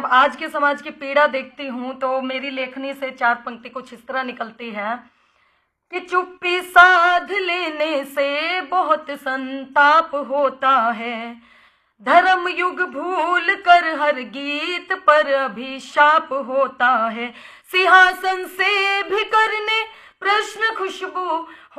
जब आज के समाज की पीड़ा देखती हूँ तो मेरी लेखनी से 4 पंक्ति कुछ इस तरह निकलती है कि चुप्पी साध लेने से बहुत संताप होता है, धर्म युग भूल कर हर गीत पर अभिशाप होता है, सिंहासन से भी करने प्रश्न खुशबू